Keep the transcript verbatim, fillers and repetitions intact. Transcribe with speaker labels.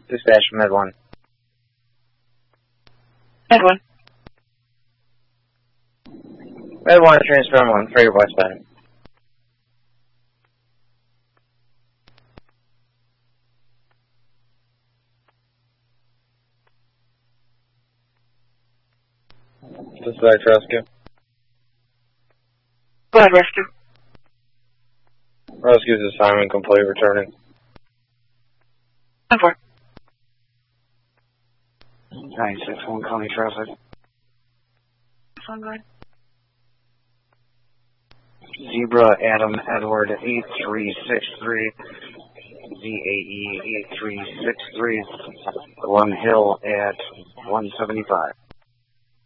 Speaker 1: Dispatch Med one.
Speaker 2: Med one.
Speaker 1: Med one, transfer one, freighter westbound. Dispatch rescue.
Speaker 2: Go ahead, rescue.
Speaker 1: Rescue's assignment complete, returning.
Speaker 2: ten four.
Speaker 3: nine six one County traffic.
Speaker 2: Phone going.
Speaker 3: Zebra Adam Edward eight three six three. Z A E eight three six three. One Hill at one seventy-five.